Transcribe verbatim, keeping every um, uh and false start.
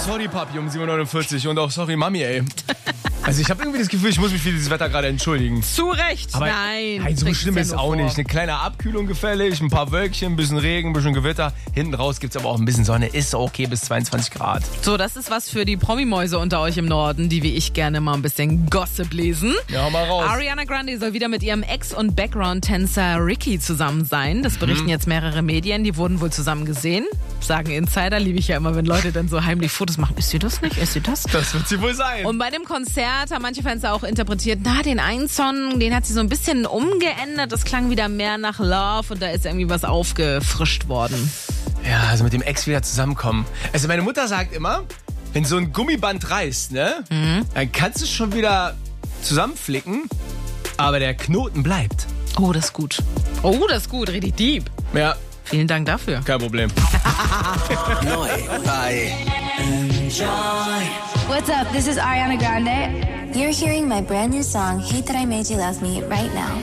sorry Papi um sieben Uhr neunundvierzig und auch sorry Mami, ey. Also ich habe irgendwie das Gefühl, ich muss mich für dieses Wetter gerade entschuldigen. Zu Recht. Aber nein. Nein, so schlimm ja ist nur auch vor. nicht. Eine kleine Abkühlung gefällig, ein paar Wölkchen, ein bisschen Regen, ein bisschen Gewitter. Hinten raus gibt's aber auch ein bisschen Sonne. Ist okay bis zweiundzwanzig Grad. So, das ist was für die Promi-Mäuse unter euch im Norden, die wie ich gerne mal ein bisschen Gossip lesen. Ja, hau mal raus. Ariana Grande soll wieder mit ihrem Ex- und Background-Tänzer Ricky zusammen sein. Das berichten Mhm. jetzt mehrere Medien. Die wurden wohl zusammen gesehen. Sagen Insider, liebe ich ja immer, wenn Leute dann so heimlich Fotos machen. Ist sie das nicht? Ist sie das? Das wird sie wohl sein. Und bei dem Konzert haben manche Fans auch interpretiert, na, den einen Song, den hat sie so ein bisschen umgeändert. Das klang wieder mehr nach Love und da ist irgendwie was aufgefrischt worden. Ja, also mit dem Ex wieder zusammenkommen. Also meine Mutter sagt immer, wenn so ein Gummiband reißt, ne, mhm. dann kannst du es schon wieder zusammenflicken, aber der Knoten bleibt. Oh, das ist gut. Oh, das ist gut, richtig deep. Ja. Vielen Dank dafür. Kein Problem. Neu bei Enjoy. What's up? This is Ariana Grande. You're hearing my brand new song, Hate That I Made You Love Me, right now.